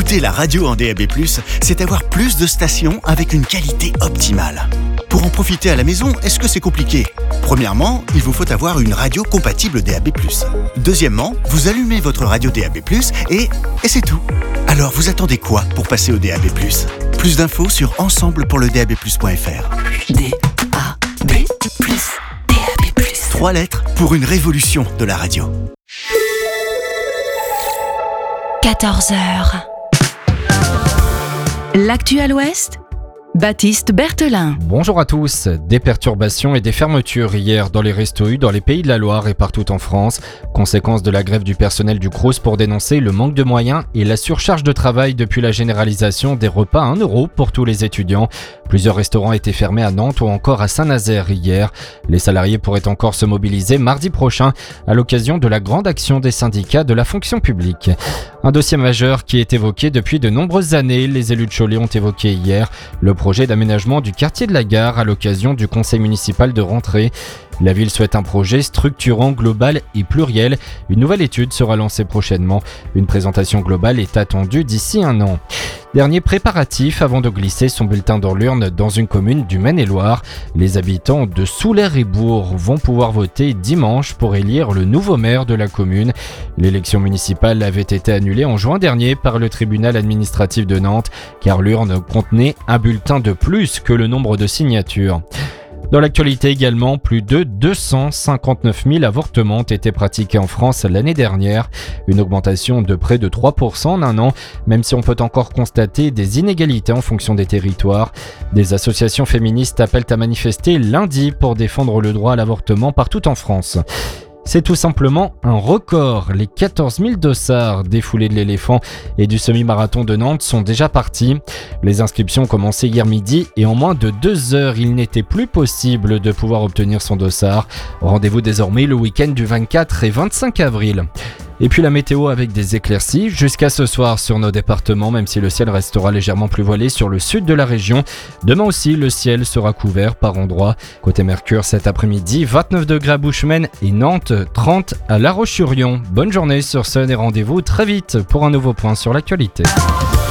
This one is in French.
Écouter la radio en DAB+, c'est avoir plus de stations avec une qualité optimale. Pour en profiter à la maison, est-ce que c'est compliqué ? Premièrement, il vous faut avoir une radio compatible DAB+. Deuxièmement, vous allumez votre radio DAB+, et c'est tout. Alors vous attendez quoi pour passer au DAB+? Plus d'infos sur ensemblepourledab+.fr. DAB+, DAB+. 3 lettres pour une révolution de la radio. 14h. L'actu à l'Ouest, Baptiste Berthelin. Bonjour à tous. Des perturbations et des fermetures hier dans les restos dans les Pays de la Loire et partout en France. Conséquence de la grève du personnel du Crous pour dénoncer le manque de moyens et la surcharge de travail depuis la généralisation des repas à 1 € pour tous les étudiants. Plusieurs restaurants étaient fermés à Nantes ou encore à Saint-Nazaire hier. Les salariés pourraient encore se mobiliser mardi prochain à l'occasion de la grande action des syndicats de la fonction publique. Un dossier majeur qui est évoqué depuis de nombreuses années. Les élus de Cholet ont évoqué hier le projet d'aménagement du quartier de la Gare à l'occasion du conseil municipal de rentrée. La ville souhaite un projet structurant, global et pluriel. Une nouvelle étude sera lancée prochainement. Une présentation globale est attendue d'ici 1 an. Dernier préparatif avant de glisser son bulletin dans l'urne dans une commune du Maine-et-Loire. Les habitants de Soulaire-et-Bourg vont pouvoir voter dimanche pour élire le nouveau maire de la commune. L'élection municipale avait été annulée en juin dernier par le tribunal administratif de Nantes car l'urne contenait un bulletin de plus que le nombre de signatures. Dans l'actualité également, plus de 259 000 avortements ont été pratiqués en France l'année dernière. Une augmentation de près de 3% en 1 an, même si on peut encore constater des inégalités en fonction des territoires. Des associations féministes appellent à manifester lundi pour défendre le droit à l'avortement partout en France. C'est tout simplement un record. Les 14 000 dossards défoulés de l'éléphant et du semi-marathon de Nantes sont déjà partis. Les inscriptions ont commencé hier midi et en moins de 2 heures, il n'était plus possible de pouvoir obtenir son dossard. Rendez-vous désormais le week-end du 24 et 25 avril. Et puis la météo avec des éclaircies jusqu'à ce soir sur nos départements, même si le ciel restera légèrement plus voilé sur le sud de la région. Demain aussi, le ciel sera couvert par endroits. Côté Mercure, cet après-midi, 29 degrés à Bouchemaine et Nantes, 30 à La Roche-sur-Yon. Bonne journée sur Sun et rendez-vous très vite pour un nouveau point sur l'actualité.